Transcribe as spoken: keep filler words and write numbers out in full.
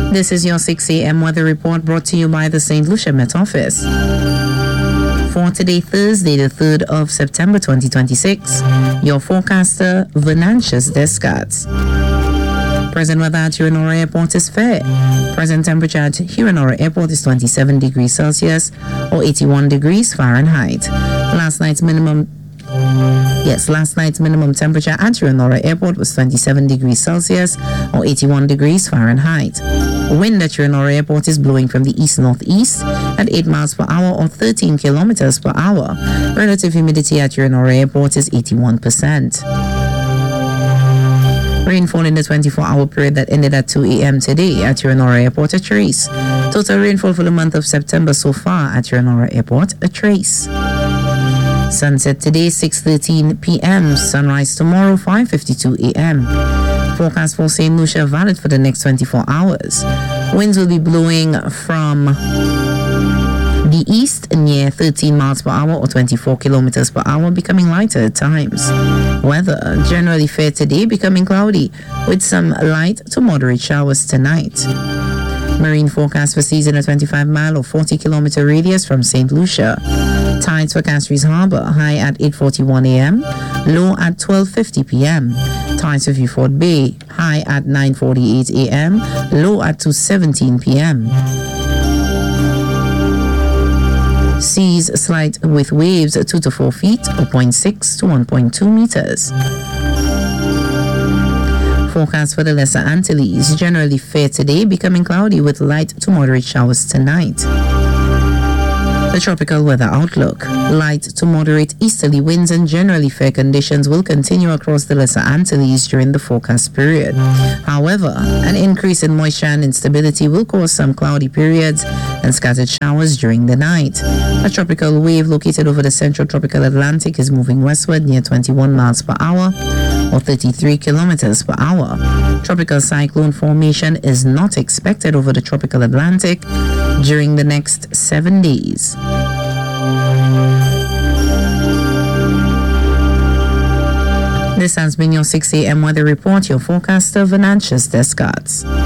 This is your six a.m. weather report brought to you by the Saint Lucia Met Office. For today, Thursday, the third of September twenty twenty-six, your forecaster, Venantius Descartes. Present weather at Huronora Airport is fair. Present temperature at Huronora Airport is twenty-seven degrees Celsius or eighty-one degrees Fahrenheit. Last night's minimum Yes, last night's minimum temperature at Huronora Airport was twenty-seven degrees Celsius or eighty-one degrees Fahrenheit. Wind at Huronora Airport is blowing from the east-northeast at eight miles per hour or thirteen kilometers per hour. Relative humidity at Huronora Airport is eighty-one percent. Rainfall in the twenty-four hour period that ended at two a.m. today at Huronora Airport, a trace. Total rainfall for the month of September so far at Huronora Airport, a trace. Sunset today, six thirteen p.m. Sunrise tomorrow, five fifty-two a.m. Forecast for Saint Lucia valid for the next twenty-four hours. Winds will be blowing from the east near thirteen miles per hour or twenty-four kilometers per hour, becoming lighter at times. Weather generally fair today, becoming cloudy with some light to moderate showers tonight. Marine forecast for season a twenty-five mile or forty kilometer radius from Saint Lucia. Tides for Castries Harbor, high at eight forty-one a.m., low at twelve fifty p.m. Tides for Beaufort Bay, high at nine forty-eight a.m., low at two seventeen p.m. Seas slight with waves two to four feet or zero point six to one point two meters. Forecast for the Lesser Antilles, generally fair today, becoming cloudy with light to moderate showers tonight. The tropical weather outlook. Light to moderate easterly winds and generally fair conditions will continue across the Lesser Antilles during the forecast period. However, an increase in moisture and instability will cause some cloudy periods and scattered showers during the night. A tropical wave located over the central tropical Atlantic is moving westward near twenty-one miles per hour or thirty-three kilometers per hour. Tropical cyclone formation is not expected over the tropical Atlantic during the next seven days. This has been your six a.m. weather report, your forecaster, Venantius Descartes.